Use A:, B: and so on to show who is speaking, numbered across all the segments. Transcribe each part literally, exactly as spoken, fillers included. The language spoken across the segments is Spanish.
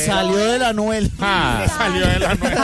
A: salió de la Anuel.
B: Ah, salió de la Anuel.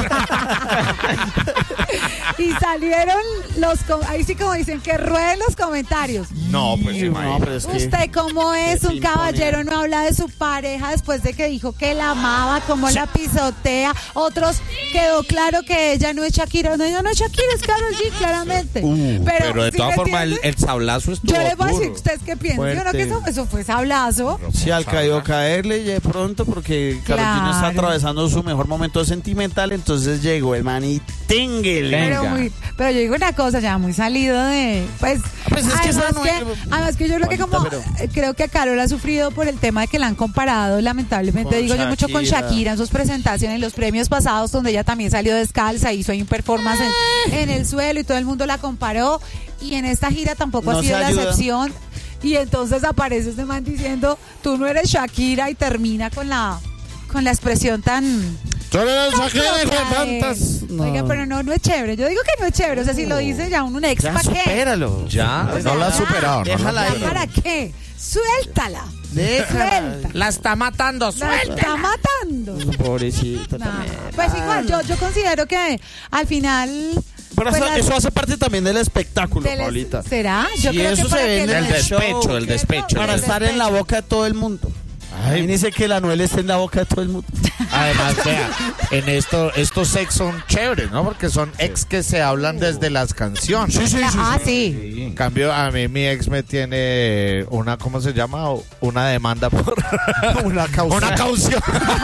C: Y salieron los, com- ahí sí como dicen, que rueden los comentarios.
B: No, pues
A: No,
B: imagínate.
A: pero es que...
C: Usted como es
A: que
C: un
A: se
C: caballero,
A: imponía.
C: no habla de su pareja después de que dijo que la amaba, cómo la pisotea. Otros quedó claro que ella no es Shakira. No, ella no es Shakira, es Karol G, claramente.
B: Uh, pero, de
C: ¿sí
B: todas
C: me
B: formas el,
C: entiende?
B: el sablazo estuvo
C: Yo les voy a decir,
B: duro.
C: ¿ustedes qué piensan? Yo no,
A: Fuerte.
C: que eso, eso fue sablazo.
A: Sí, al caído caerle de pronto porque Karol G no está
C: Claro.
A: atravesando su mejor momento sentimental, entonces llegó el man y ténguele.
C: Pero,
B: Venga.
C: muy, pero yo digo una cosa, ya muy salido de... Pues,
A: Pues es que
C: además,
A: esa no
C: que,
A: es-
C: además que yo creo que
A: Juanita,
C: como...
A: pero-
C: eh, Creo que Karol ha sufrido por el tema de que la han comparado, lamentablemente,
A: Con
C: digo yo mucho con
A: Shakira.
C: Shakira en sus presentaciones, en los premios pasados, donde ella también salió descalza, hizo ahí un performance en, en el suelo y todo el mundo la comparó. Y en esta gira tampoco
A: No
C: ha sido
A: se
C: la
A: ayuda.
C: excepción. Y entonces aparece este man diciendo, tú no eres Shakira, y termina con la, con la expresión tan...
B: Tú eres
C: tan
B: Shakira de
C: propia de él.
B: tantas.
A: No.
C: Oiga, pero no, no es chévere. Yo digo que no es chévere. O sea, si lo dice ya un, un ex,
A: Ya
C: ¿para qué?
A: supéralo.
B: Ya,
C: O sea,
B: no la ha
C: ya.
B: superado. ¿no?
A: Déjala
C: ¿Ya
A: ahí.
C: para qué? Suéltala.
A: Déjala.
C: Suelta.
B: La está matando,
C: La
B: suelta.
C: está matando.
A: Pobrecita
C: No,
A: también.
C: pues igual, yo, yo considero que al final...
A: Pero
C: pues,
A: eso,
C: las-
A: eso hace parte también del espectáculo,
C: del-
A: Paulita.
C: ¿Será? Yo
A: Sí,
C: creo
A: eso
C: que
A: se
C: para
A: vende
C: que
A: en
B: El
C: lo-
A: el
B: despecho,
A: show,
B: el despecho.
A: Para
C: el
A: estar en la
C: despecho.
A: boca de todo el mundo.
B: Ay,
A: Dice que la Anuel está en la boca de todo el mundo.
B: además, vea, en esto, estos ex son chéveres, ¿no? Porque son ex que se hablan desde las canciones.
C: Ah, sí.
B: En cambio, a mí mi ex me tiene una, ¿cómo se llama? Una demanda por
A: Una causa.
B: una caución.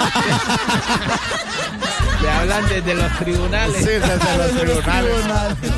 D: Le hablan desde los tribunales.
B: Sí, desde los tribunales.